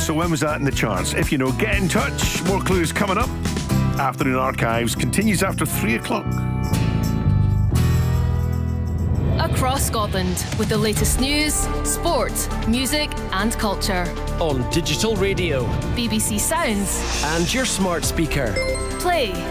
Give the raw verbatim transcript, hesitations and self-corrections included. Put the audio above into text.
So when was that in the charts? If you know, get in touch. More clues coming up. Afternoon Archives continues after three o'clock. Across Scotland with the latest news, sport, music and culture. On digital radio, B B C Sounds and your smart speaker. Play